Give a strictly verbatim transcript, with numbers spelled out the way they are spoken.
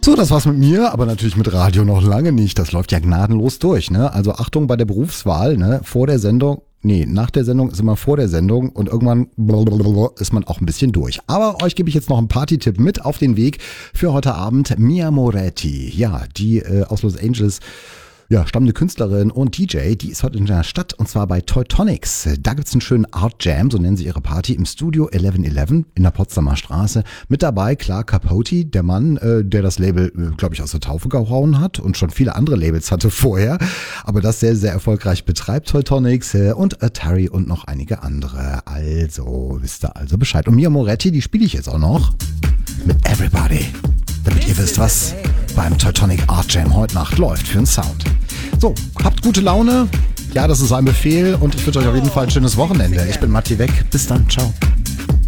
So, das war's mit mir, aber natürlich mit Radio noch lange nicht. Das läuft ja gnadenlos durch, ne? Also Achtung bei der Berufswahl, ne? Vor der Sendung, nee, nach der Sendung ist immer vor der Sendung und irgendwann ist man auch ein bisschen durch. Aber euch gebe ich jetzt noch einen Party-Tipp mit auf den Weg für heute Abend. Mia Moretti, ja, die äh, aus Los Angeles, ja, stammende Künstlerin und D J, die ist heute in der Stadt und zwar bei Teutonics. Da gibt's einen schönen Art Jam, so nennen sie ihre Party, im Studio elf elf in der Potsdamer Straße. Mit dabei Clark Capote, der Mann, äh, der das Label, äh, glaube ich, aus der Taufe gehauen hat und schon viele andere Labels hatte vorher, aber das sehr, sehr erfolgreich betreibt, Teutonics äh, und Atari und noch einige andere. Also, wisst ihr also Bescheid. Und Mia Moretti, die spiele ich jetzt auch noch mit Everybody, damit ihr wisst, was beim Teutonic Art Jam heute Nacht läuft für einen Sound. So, habt gute Laune. Ja, das ist ein Befehl und ich wünsche euch auf jeden Fall ein schönes Wochenende. Ich bin Matti Weg. Bis dann. Ciao.